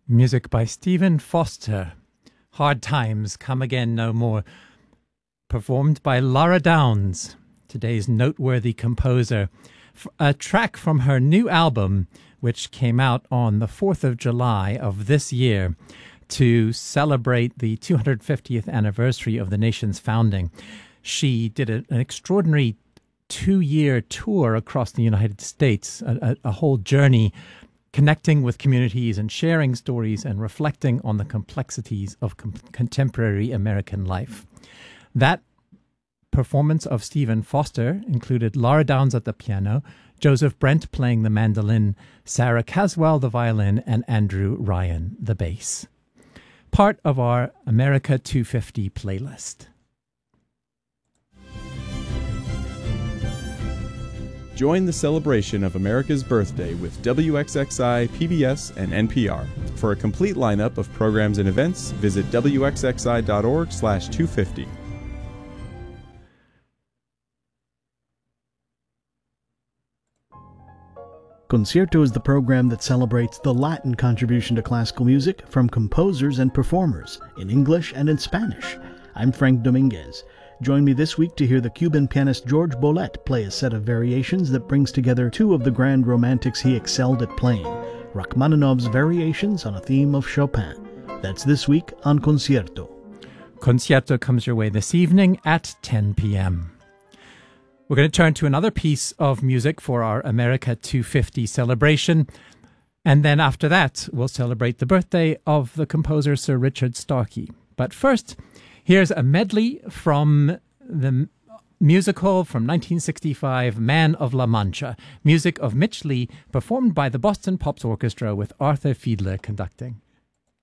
Music by Stephen Foster. Hard Times Come Again No More. Performed by Laura Downs, today's noteworthy composer. A track from her new album, which came out on the 4th of July of this year to celebrate the 250th anniversary of the nation's founding. She did an extraordinary 2-year tour across the United States, a whole journey connecting with communities and sharing stories and reflecting on the complexities of contemporary American life. That performance of Stephen Foster included Laura Downs at the piano, Joseph Brent playing the mandolin, Sarah Caswell the violin, and Andrew Ryan the bass. Part of our America 250 playlist. Join the celebration of America's birthday with WXXI, PBS, and NPR. For a complete lineup of programs and events, visit wxxi.org/250. Concierto is the program that celebrates the Latin contribution to classical music from composers and performers in English and in Spanish. I'm Frank Dominguez. Join me this week to hear the Cuban pianist George Bolet play a set of variations that brings together two of the grand romantics he excelled at playing, Rachmaninoff's variations on a theme of Chopin. That's this week on Concierto. Concierto comes your way this evening at 10 p.m. We're going to turn to another piece of music for our America 250 celebration. And then after that, we'll celebrate the birthday of the composer Sir Richard Starkey. But first, here's a medley from the musical from 1965, Man of La Mancha, music of Mitch Lee, performed by the Boston Pops Orchestra with Arthur Fiedler conducting.